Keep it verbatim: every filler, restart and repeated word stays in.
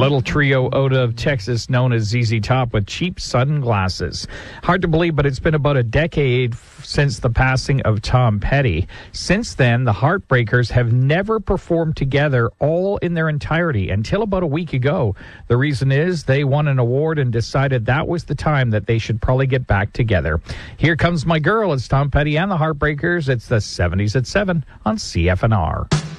little trio out of Texas known as Z Z Top with cheap sunglasses. Hard to believe, but it's been about a decade since the passing of Tom Petty. Since then, the Heartbreakers have never performed together all in their entirety until about a week ago. The reason is they won an award and decided that was the time that they should probably get back together. Here Comes My Girl. It's Tom Petty and the Heartbreakers. It's the seventies at seven on C F N R.